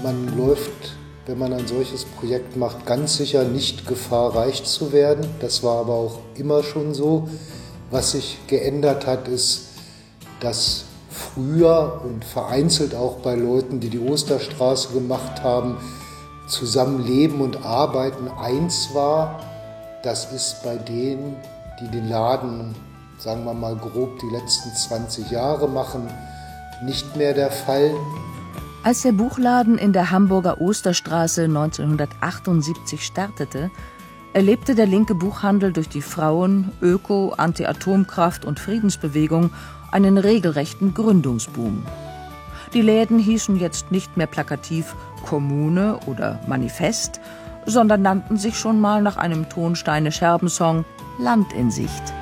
Man läuft, wenn man ein solches Projekt macht, ganz sicher nicht Gefahr, reich zu werden. Das war aber auch immer schon so. Was sich geändert hat, ist, dass früher und vereinzelt auch bei Leuten, die die Osterstraße gemacht haben, Zusammenleben und Arbeiten eins war. Das ist bei denen, die den Laden, sagen wir mal grob, die letzten 20 Jahre machen, nicht mehr der Fall. Als der Buchladen in der Hamburger Osterstraße 1978 startete, erlebte der linke Buchhandel durch die Frauen-, Öko-, Anti-Atomkraft- und Friedensbewegung einen regelrechten Gründungsboom. Die Läden hießen jetzt nicht mehr plakativ Kommune oder Manifest, sondern nannten sich schon mal nach einem Tonsteine-Scherben-Song Land in Sicht.